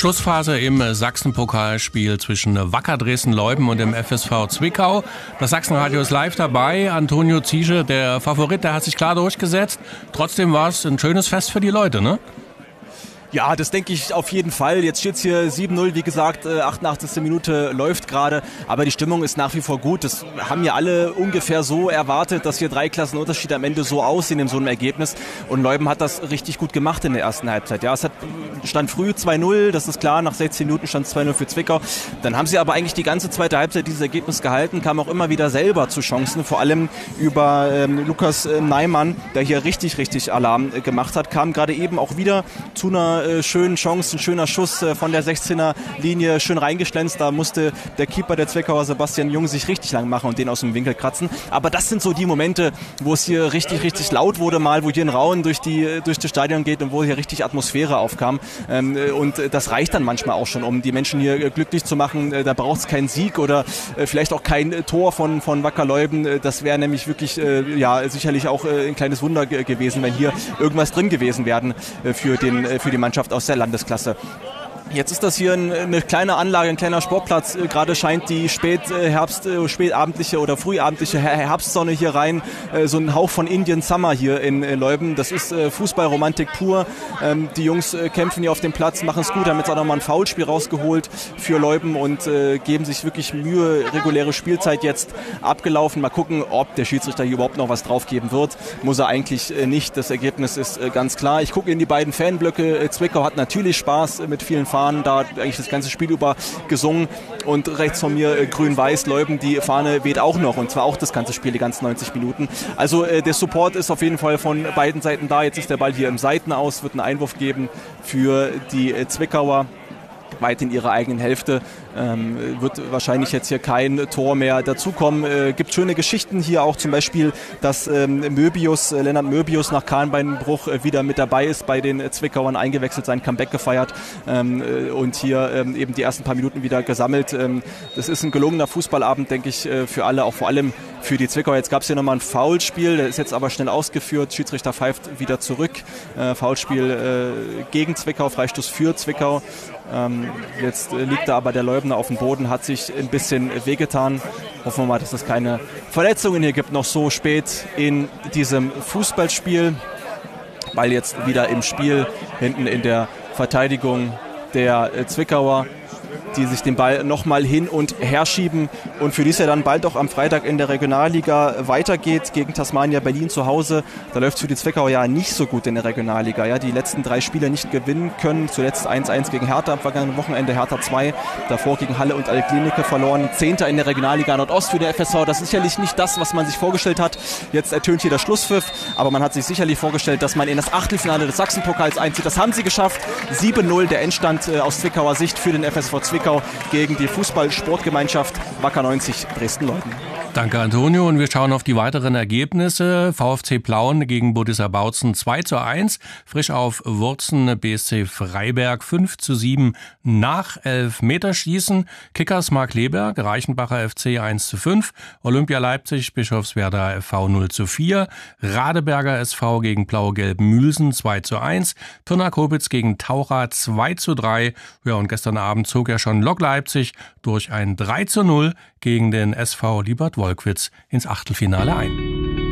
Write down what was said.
Schlussphase im Sachsenpokalspiel zwischen Wacker Dresden-Leubben und dem FSV Zwickau. Das Sachsenradio ist live dabei. Antonio Ziesche, der Favorit, der hat sich klar durchgesetzt. Trotzdem war es ein schönes Fest für die Leute, ne? Ja, das denke ich auf jeden Fall. Jetzt steht es hier 7-0, wie gesagt, 88. Minute läuft gerade, aber die Stimmung ist nach wie vor gut. Das haben ja alle ungefähr so erwartet, dass hier 3 Klassen Unterschied am Ende so aussehen in so einem Ergebnis. Und Leubben hat das richtig gut gemacht in der ersten Halbzeit. Ja, es stand früh 2-0, das ist klar, nach 16 Minuten stand es 2-0 für Zwickau. Dann haben sie aber eigentlich die ganze zweite Halbzeit dieses Ergebnis gehalten, kamen auch immer wieder selber zu Chancen, vor allem über Lukas Neimann, der hier richtig Alarm gemacht hat, kam gerade eben auch wieder zu einer schönen Chance, ein schöner Schuss von der 16er Linie, schön reingeschlänzt. Da musste der Keeper der Zwickauer, Sebastian Jung, sich richtig lang machen und den aus dem Winkel kratzen. Aber das sind so die Momente, wo es hier richtig laut wurde mal, wo hier ein Raunen durch das Stadion geht und wo hier richtig Atmosphäre aufkam. Und das reicht dann manchmal auch schon, um die Menschen hier glücklich zu machen. Da braucht es keinen Sieg oder vielleicht auch kein Tor von Wacker Leubben. Das wäre nämlich wirklich sicherlich auch ein kleines Wunder gewesen, wenn hier irgendwas drin gewesen wären für die Mannschaft aus der Landesklasse. Jetzt ist das hier eine kleine Anlage, ein kleiner Sportplatz. Gerade scheint die spätabendliche oder frühabendliche Herbstsonne hier rein. So ein Hauch von Indian Summer hier in Leubben. Das ist Fußballromantik pur. Die Jungs kämpfen hier auf dem Platz, machen es gut, haben jetzt auch nochmal ein Foulspiel rausgeholt für Leubben und geben sich wirklich Mühe. Reguläre Spielzeit jetzt abgelaufen. Mal gucken, ob der Schiedsrichter hier überhaupt noch was drauf geben wird. Muss er eigentlich nicht. Das Ergebnis ist ganz klar. Ich gucke in die beiden Fanblöcke. Zwickau hat natürlich Spaß mit vielen Fahnen, da hat eigentlich das ganze Spiel über gesungen und rechts von mir grün-weiß Leubben, die Fahne weht auch noch und zwar auch das ganze Spiel, die ganzen 90 Minuten. Also der Support ist auf jeden Fall von beiden Seiten da. Jetzt ist der Ball hier im Seitenaus, wird einen Einwurf geben für die Zwickauer, weit in ihrer eigenen Hälfte. Wird wahrscheinlich jetzt hier kein Tor mehr dazukommen. Gibt schöne Geschichten hier auch, zum Beispiel, dass Lennart Möbius nach Kahnbeinbruch wieder mit dabei ist, bei den Zwickauern eingewechselt, sein Comeback gefeiert und hier eben die ersten paar Minuten wieder gesammelt. Das ist ein gelungener Fußballabend, denke ich, für alle, auch vor allem für die Zwickauer. Jetzt gab es hier nochmal ein Foulspiel, der ist jetzt aber schnell ausgeführt. Schiedsrichter pfeift wieder zurück. Foulspiel gegen Zwickau, Freistoß für Zwickau. Jetzt liegt da aber der Leubner auf dem Boden, hat sich ein bisschen wehgetan. Hoffen wir mal, dass es keine Verletzungen hier gibt, noch so spät in diesem Fußballspiel. Weil jetzt wieder im Spiel hinten in der Verteidigung der Zwickauer, die sich den Ball nochmal hin und her schieben und für die es ja dann bald auch am Freitag in der Regionalliga weitergeht gegen Tasmania Berlin zu Hause. Da läuft es für die Zwickauer ja nicht so gut in der Regionalliga. Ja, die letzten 3 Spiele nicht gewinnen können. Zuletzt 1-1 gegen Hertha am vergangenen Wochenende, Hertha 2. Davor gegen Halle und Altklinike verloren. 10. in der Regionalliga Nordost für der FSV. Das ist sicherlich nicht das, was man sich vorgestellt hat. Jetzt ertönt hier der Schlusspfiff, aber man hat sich sicherlich vorgestellt, dass man in das Achtelfinale des Sachsenpokals einzieht. Das haben sie geschafft. 7-0 der Endstand aus Zwickauer Sicht für den FSV Zwickau gegen die Fußball-Sportgemeinschaft Wacker 90 Dresden-Leubben. Danke, Antonio. Und wir schauen auf die weiteren Ergebnisse. VfC Plauen gegen Budisser Bautzen 2:1. Frisch auf Wurzen BSC Freiberg 5:7 nach Elfmeterschießen. Kickers Markkleeberg, Reichenbacher FC 1:5. Olympia Leipzig, Bischofswerder FV 0:4. Radeberger SV gegen Blau-Gelb Mülsen 2:1. Pirna Kobitz gegen Taucher 2:3. Ja, und gestern Abend zog ja schon Lok Leipzig durch ein 3:0 gegen den SV Liebert-Wolkwitz ins Achtelfinale ein.